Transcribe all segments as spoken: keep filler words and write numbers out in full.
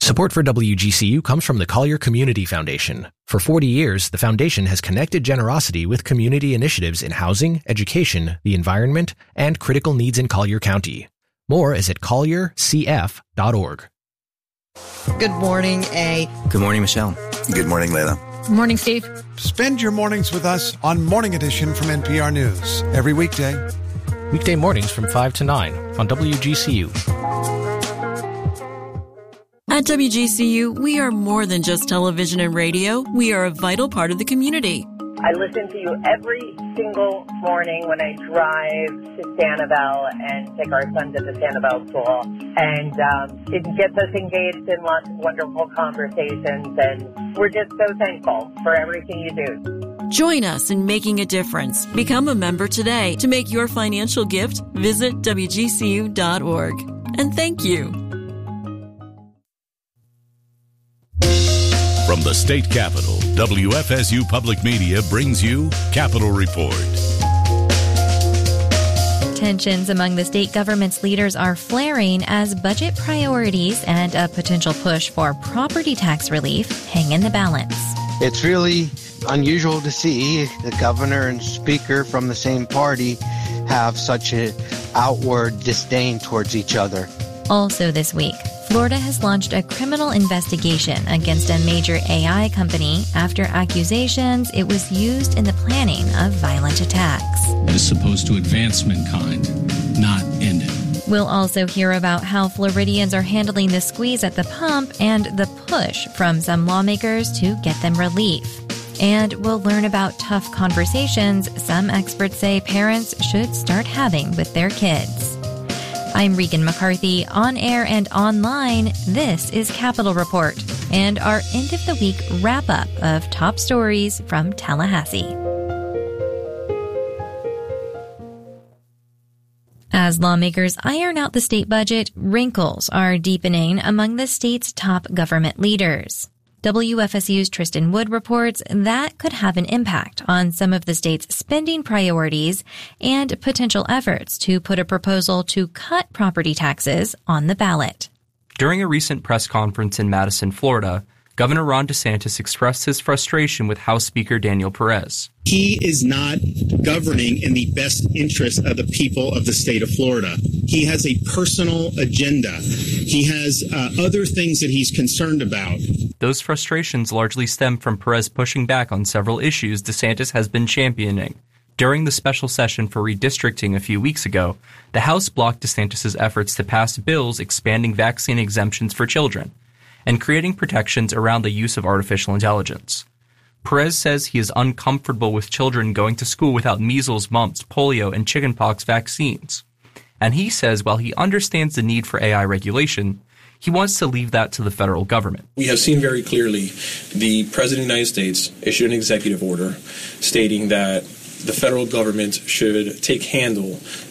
Support for W G C U comes from the Collier Community Foundation. For forty years, the foundation has connected generosity with community initiatives in housing, education, the environment, and critical needs in Collier County. More is at collier c f dot org. Good morning, A. Good morning, Michelle. Good morning, Layla. Good morning, Steve. Spend your mornings with us on Morning Edition from N P R News. Every weekday. Weekday mornings from five to nine on W G C U. At W G C U, we are more than just television and radio. We are a vital part of the community. I listen to you every single morning when I drive to Sanibel and take our son to the Sanibel school. And um, it gets us engaged in lots of wonderful conversations. And we're just so thankful for everything you do. Join us in making a difference. Become a member today. To make your financial gift, visit W G C U dot org. And thank you. From the state capitol, W F S U Public Media brings you Capitol Report. Tensions among the state government's leaders are flaring as budget priorities and a potential push for property tax relief hang in the balance. It's really unusual to see the governor and speaker from the same party have such an outward disdain towards each other. Also this week, Florida has launched a criminal investigation against a major A I company after accusations it was used in the planning of violent attacks. It is supposed to advance mankind, not end it. We'll also hear about how Floridians are handling the squeeze at the pump and the push from some lawmakers to get them relief. And we'll learn about tough conversations some experts say parents should start having with their kids. I'm Regan McCarthy, on air and online. This is Capitol Report and our end of the week wrap-up of top stories from Tallahassee. As lawmakers iron out the state budget, wrinkles are deepening among the state's top government leaders. W F S U's Tristan Wood reports that could have an impact on some of the state's spending priorities and potential efforts to put a proposal to cut property taxes on the ballot. During a recent press conference in Madison, Florida, Governor Ron DeSantis expressed his frustration with House Speaker Daniel Perez. He is not governing in the best interest of the people of the state of Florida. He has a personal agenda. He has uh, other things that he's concerned about. Those frustrations largely stem from Perez pushing back on several issues DeSantis has been championing. During the special session for redistricting a few weeks ago, the House blocked DeSantis' efforts to pass bills expanding vaccine exemptions for children and creating protections around the use of artificial intelligence. Perez says he is uncomfortable with children going to school without measles, mumps, polio, and chickenpox vaccines. And he says while he understands the need for A I regulation, he wants to leave that to the federal government. We have seen very clearly the President of the United States issued an executive order stating that the federal government should take handle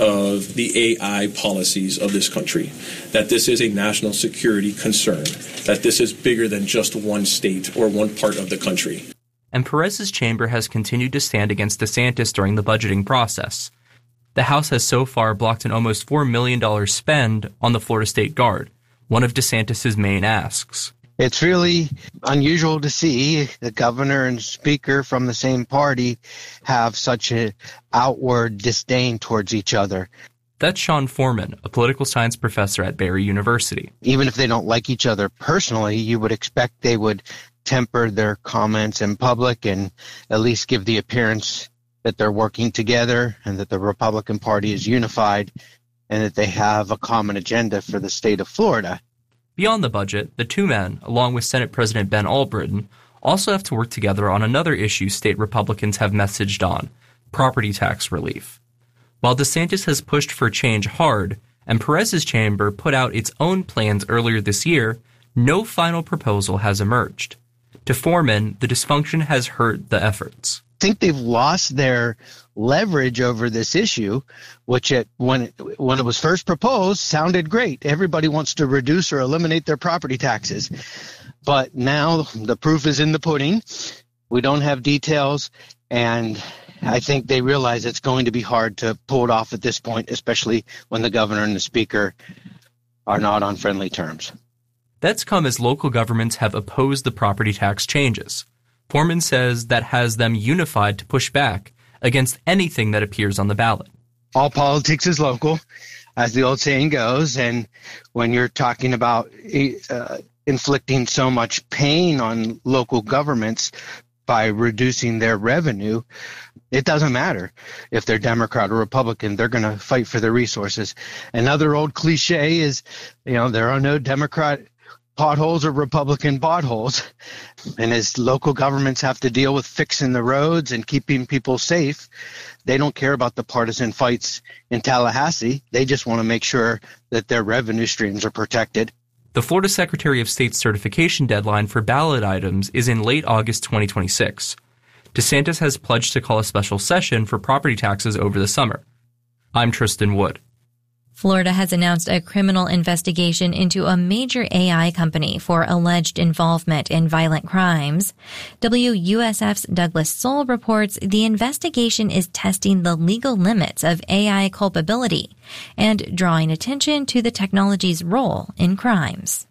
of the A I policies of this country, that this is a national security concern, that this is bigger than just one state or one part of the country. And Perez's chamber has continued to stand against DeSantis during the budgeting process. The House has so far blocked an almost four million dollars spend on the Florida State Guard, one of DeSantis' main asks. It's really unusual to see the governor and speaker from the same party have such an outward disdain towards each other. That's Sean Foreman, a political science professor at Barry University. Even if they don't like each other personally, you would expect they would temper their comments in public and at least give the appearance that they're working together and that the Republican Party is unified and that they have a common agenda for the state of Florida. Beyond the budget, the two men, along with Senate President Ben Albritton, also have to work together on another issue state Republicans have messaged on, property tax relief. While DeSantis has pushed for change hard, and Perez's chamber put out its own plans earlier this year, no final proposal has emerged. To Foreman, the dysfunction has hurt the efforts. I think they've lost their leverage over this issue, which it, when it, when it was first proposed sounded great. Everybody wants to reduce or eliminate their property taxes. But now the proof is in the pudding. We don't have details, and I think they realize it's going to be hard to pull it off at this point, especially when the governor and the speaker are not on friendly terms. That's come as local governments have opposed the property tax changes. Foreman says that has them unified to push back against anything that appears on the ballot. All politics is local, as the old saying goes, and when you're talking about uh, inflicting so much pain on local governments by reducing their revenue, it doesn't matter if they're Democrat or Republican. They're going to fight for their resources. Another old cliche is, you know, there are no Democrat potholes or Republican potholes. And as local governments have to deal with fixing the roads and keeping people safe, they don't care about the partisan fights in Tallahassee. They just want to make sure that their revenue streams are protected. The Florida Secretary of State's certification deadline for ballot items is in late August twenty twenty-six. DeSantis has pledged to call a special session for property taxes over the summer. I'm Tristan Wood. Florida has announced a criminal investigation into a major A I company for alleged involvement in violent crimes. W U S F's Douglas Soul reports the investigation is testing the legal limits of A I culpability and drawing attention to the technology's role in crimes.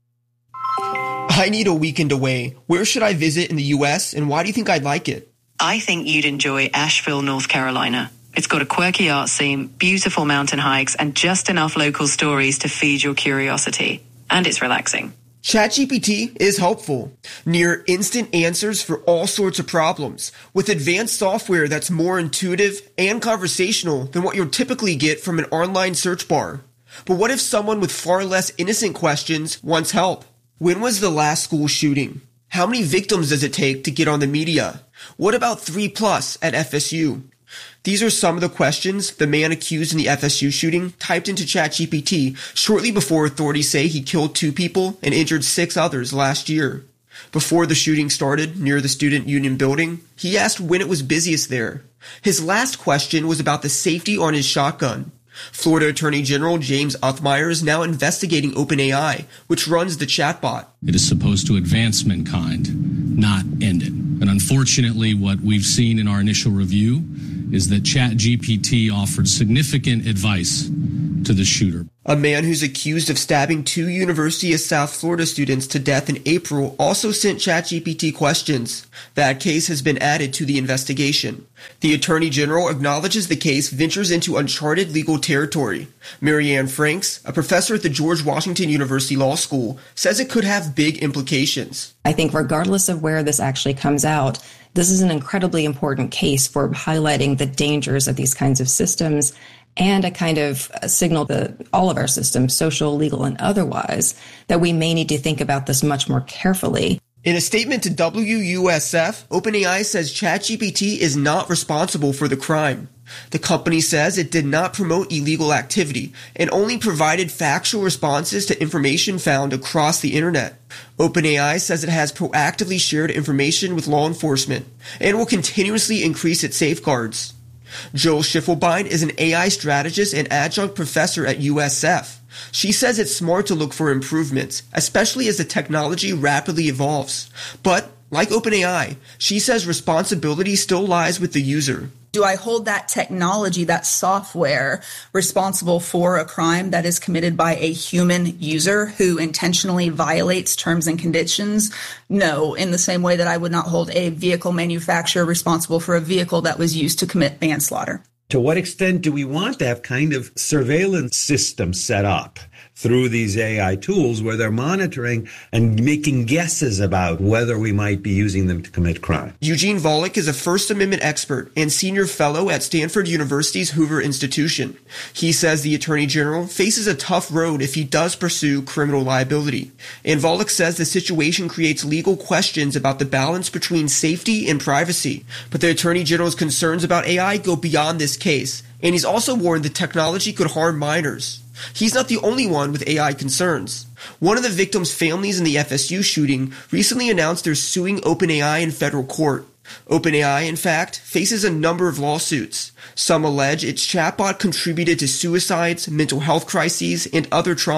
I need a weekend away. Where should I visit in the U S, and why do you think I'd like it? I think you'd enjoy Asheville, North Carolina. It's got a quirky art scene, beautiful mountain hikes, and just enough local stories to feed your curiosity. And it's relaxing. ChatGPT is helpful. Near instant answers for all sorts of problems, with advanced software that's more intuitive and conversational than what you'll typically get from an online search bar. But what if someone with far less innocent questions wants help? When was the last school shooting? How many victims does it take to get on the media? What about three plus at F S U? These are some of the questions the man accused in the F S U shooting typed into ChatGPT shortly before authorities say he killed two people and injured six others last year. Before the shooting started near the Student Union building, he asked when it was busiest there. His last question was about the safety on his shotgun. Florida Attorney General James Othmeyer is now investigating OpenAI, which runs the chatbot. It is supposed to advance mankind, not end it. And unfortunately, what we've seen in our initial review is that ChatGPT offered significant advice to the shooter. A man who's accused of stabbing two University of South Florida students to death in April also sent ChatGPT questions. That case has been added to the investigation. The Attorney General acknowledges the case ventures into uncharted legal territory. Marianne Franks, a professor at the George Washington University Law School, says it could have big implications. I think regardless of where this actually comes out, this is an incredibly important case for highlighting the dangers of these kinds of systems and a kind of signal to all of our systems, social, legal, and otherwise, that we may need to think about this much more carefully. In a statement to W U S F, OpenAI says ChatGPT is not responsible for the crime. The company says it did not promote illegal activity and only provided factual responses to information found across the internet. OpenAI says it has proactively shared information with law enforcement and will continuously increase its safeguards. Joel Schiffelbein is an A I strategist and adjunct professor at U S F. She says it's smart to look for improvements, especially as the technology rapidly evolves. But, like OpenAI, she says responsibility still lies with the user. Do I hold that technology, that software, responsible for a crime that is committed by a human user who intentionally violates terms and conditions? No, in the same way that I would not hold a vehicle manufacturer responsible for a vehicle that was used to commit manslaughter. To what extent do we want to have kind of surveillance systems set up through these A I tools where they're monitoring and making guesses about whether we might be using them to commit crime? Eugene Volokh is a First Amendment expert and senior fellow at Stanford University's Hoover Institution. He says the Attorney General faces a tough road if he does pursue criminal liability. And Volokh says the situation creates legal questions about the balance between safety and privacy. But the Attorney General's concerns about A I go beyond this case, and he's also warned the technology could harm minors. He's not the only one with A I concerns. One of the victims' families in the F S U shooting recently announced they're suing OpenAI in federal court. OpenAI, in fact, faces a number of lawsuits. Some allege its chatbot contributed to suicides, mental health crises, and other trauma.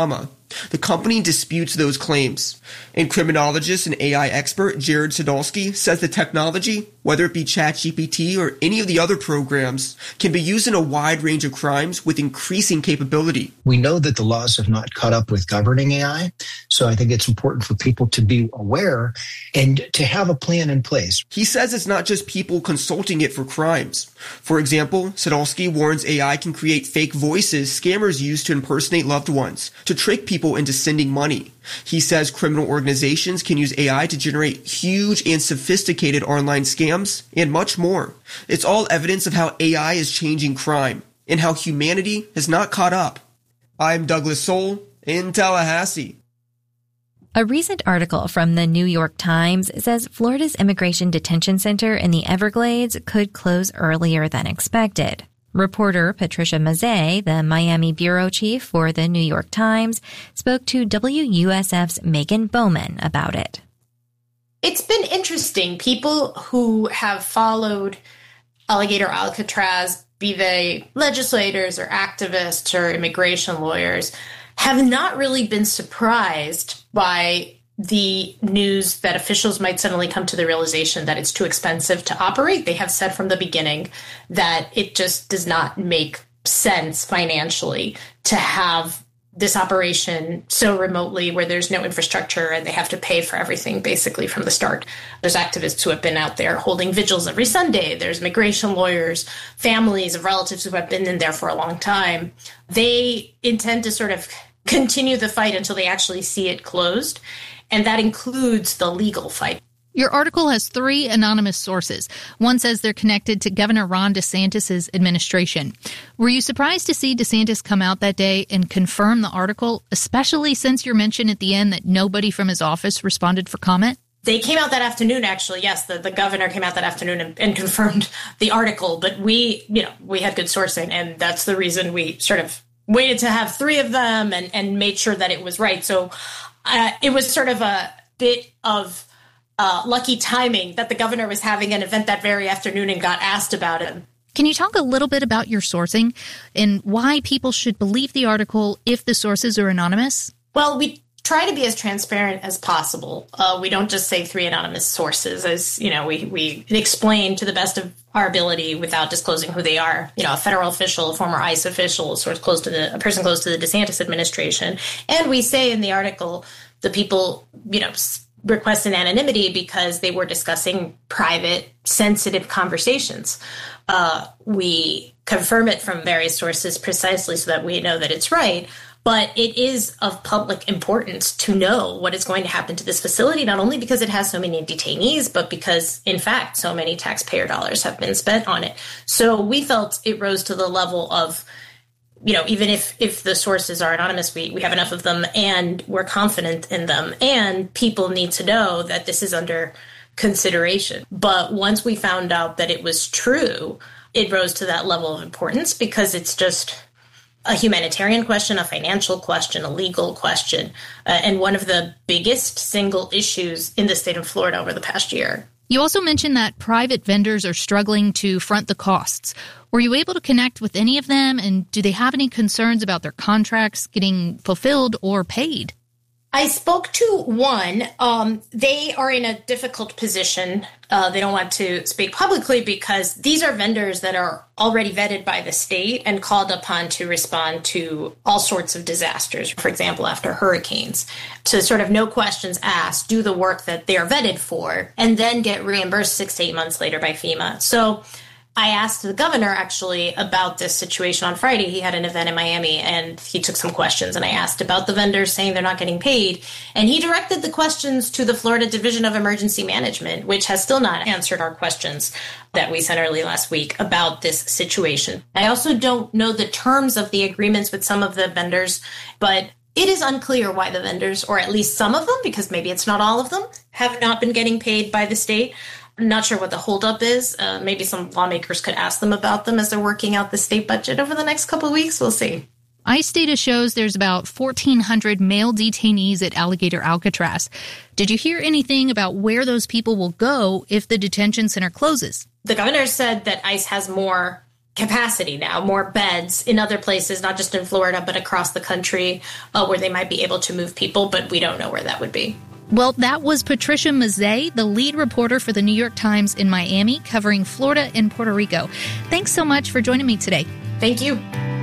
The company disputes those claims. And criminologist and A I expert Jared Sadolsky says the technology, whether it be ChatGPT or any of the other programs, can be used in a wide range of crimes with increasing capability. We know that the laws have not caught up with governing A I, so I think it's important for people to be aware and to have a plan in place. He says it's not just people consulting it for crimes. For example, Sadolsky warns A I can create fake voices scammers use to impersonate loved ones, to trick people into sending money. He says criminal organizations can use A I to generate huge and sophisticated online scams and much more. It's all evidence of how A I is changing crime and how humanity has not caught up. I'm Douglas Soul in Tallahassee. A recent article from the New York Times says Florida's Immigration Detention Center in the Everglades could close earlier than expected. Reporter Patricia Mazzei, the Miami bureau chief for the New York Times, spoke to W U S F's Megan Bowman about it. It's been interesting. People who have followed Alligator Alcatraz, be they legislators or activists or immigration lawyers, have not really been surprised by the news that officials might suddenly come to the realization that it's too expensive to operate. They have said from the beginning that it just does not make sense financially to have this operation so remotely where there's no infrastructure and they have to pay for everything basically from the start. There's activists who have been out there holding vigils every Sunday. There's immigration lawyers, families of relatives who have been in there for a long time. They intend to sort of continue the fight until they actually see it closed. And that includes the legal fight. Your article has three anonymous sources. One says they're connected to Governor Ron DeSantis' administration. Were you surprised to see DeSantis come out that day and confirm the article, especially since your mention at the end that nobody from his office responded for comment? They came out that afternoon, actually. Yes, the, the governor came out that afternoon and, and confirmed the article. But we, you know, we had good sourcing, and that's the reason we sort of waited to have three of them and, and made sure that it was right. So uh, it was sort of a bit of uh, lucky timing that the governor was having an event that very afternoon and got asked about it. Can you talk a little bit about your sourcing and why people should believe the article if the sources are anonymous? Well, we try to be as transparent as possible. Uh, we don't just say three anonymous sources, as you know, we, we explain to the best of our ability without disclosing who they are. You know, a federal official, a former ICE official, a source close to the, a person close to the DeSantis administration. And we say in the article, the people, you know, request an anonymity because they were discussing private, sensitive conversations. Uh, we confirm it from various sources precisely so that we know that it's right. But it is of public importance to know what is going to happen to this facility, not only because it has so many detainees, but because, in fact, so many taxpayer dollars have been spent on it. So we felt it rose to the level of, you know, even if, if the sources are anonymous, we, we have enough of them and we're confident in them. And people need to know that this is under consideration. But once we found out that it was true, it rose to that level of importance because it's just a humanitarian question, a financial question, a legal question, uh, and one of the biggest single issues in the state of Florida over the past year. You also mentioned that private vendors are struggling to front the costs. Were you able to connect with any of them, and do they have any concerns about their contracts getting fulfilled or paid? I spoke to one. Um, they are in a difficult position. Uh, they don't want to speak publicly because these are vendors that are already vetted by the state and called upon to respond to all sorts of disasters, for example, after hurricanes, to sort of no questions asked, do the work that they are vetted for, and then get reimbursed six to eight months later by FEMA. So I asked the governor actually about this situation on Friday. He had an event in Miami and he took some questions, and I asked about the vendors saying they're not getting paid. And he directed the questions to the Florida Division of Emergency Management, which has still not answered our questions that we sent early last week about this situation. I also don't know the terms of the agreements with some of the vendors, but it is unclear why the vendors, or at least some of them, because maybe it's not all of them, have not been getting paid by the state. I'm not sure what the holdup is. Uh, maybe some lawmakers could ask them about them as they're working out the state budget over the next couple of weeks. We'll see. ICE data shows there's about fourteen hundred male detainees at Alligator Alcatraz. Did you hear anything about where those people will go if the detention center closes? The governor said that ICE has more capacity now, more beds in other places, not just in Florida, but across the country, uh, where they might be able to move people, but we don't know where that would be. Well, that was Patricia Mazzei, the lead reporter for the New York Times in Miami, covering Florida and Puerto Rico. Thanks so much for joining me today. Thank you.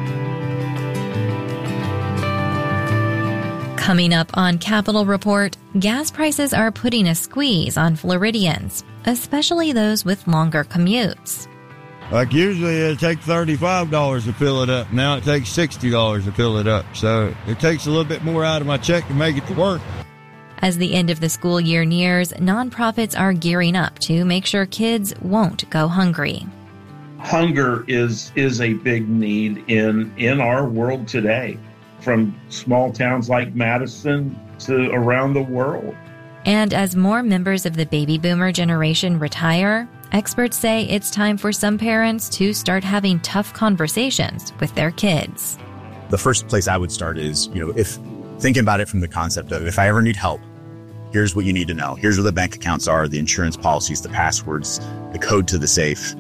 Coming up on Capitol Report, gas prices are putting a squeeze on Floridians, especially those with longer commutes. Like usually it takes thirty-five dollars to fill it up. Now it takes sixty dollars to fill it up. So it takes a little bit more out of my check to make it to work. As the end of the school year nears, nonprofits are gearing up to make sure kids won't go hungry. Hunger is is a big need in, in our world today, from small towns like Madison to around the world. And as more members of the baby boomer generation retire, experts say it's time for some parents to start having tough conversations with their kids. The first place I would start is, you know, if thinking about it from the concept of if I ever need help, here's what you need to know. Here's where the bank accounts are, the insurance policies, the passwords, the code to the safe.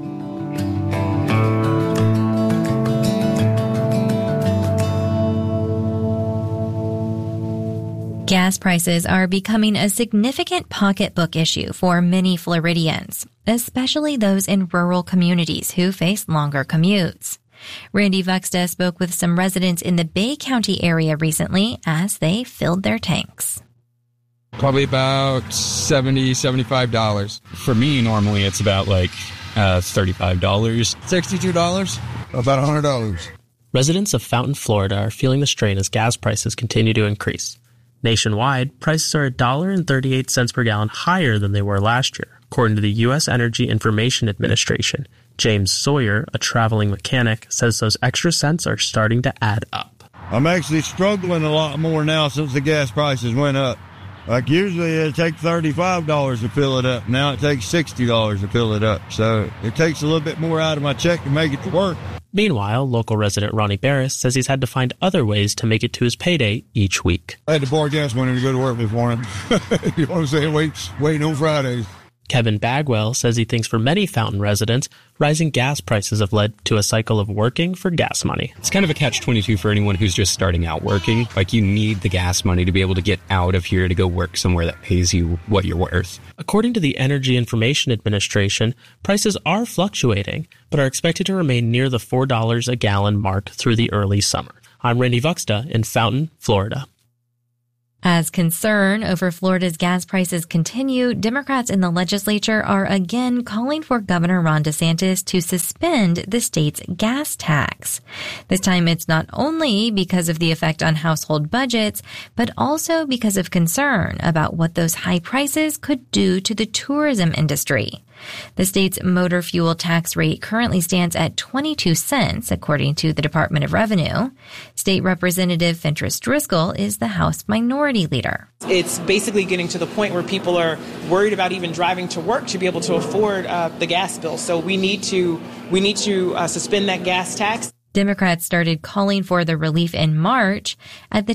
Gas prices are becoming a significant pocketbook issue for many Floridians, especially those in rural communities who face longer commutes. Randy Vuxta spoke with some residents in the Bay County area recently as they filled their tanks. Probably about seventy dollars, seventy-five dollars. For me, normally it's about like uh, thirty-five dollars. sixty-two dollars? About one hundred dollars. Residents of Fountain, Florida are feeling the strain as gas prices continue to increase. Nationwide, prices are one dollar and thirty-eight cents per gallon higher than they were last year, according to the U S Energy Information Administration. James Sawyer, a traveling mechanic, says those extra cents are starting to add up. I'm actually struggling a lot more now since the gas prices went up. Like usually it takes thirty-five dollars to fill it up. Now it takes sixty dollars to fill it up. So it takes a little bit more out of my check to make it to work. Meanwhile, local resident Ronnie Barris says he's had to find other ways to make it to his payday each week. I had to borrow gas money to go to work before him. You know what I'm saying? Wait, waiting on Fridays. Kevin Bagwell says he thinks for many Fountain residents, rising gas prices have led to a cycle of working for gas money. It's kind of a catch twenty-two for anyone who's just starting out working. Like, you need the gas money to be able to get out of here to go work somewhere that pays you what you're worth. According to the Energy Information Administration, prices are fluctuating, but are expected to remain near the four dollars a gallon mark through the early summer. I'm Randy Vuxta in Fountain, Florida. As concern over Florida's gas prices continue, Democrats in the legislature are again calling for Governor Ron DeSantis to suspend the state's gas tax. This time it's not only because of the effect on household budgets, but also because of concern about what those high prices could do to the tourism industry. The state's motor fuel tax rate currently stands at twenty-two cents, according to the Department of Revenue. State Representative Fentress Driscoll is the House Minority Leader. It's basically getting to the point where people are worried about even driving to work to be able to afford uh, the gas bill. So we need to we need to uh, suspend that gas tax. Democrats started calling for the relief in March. At the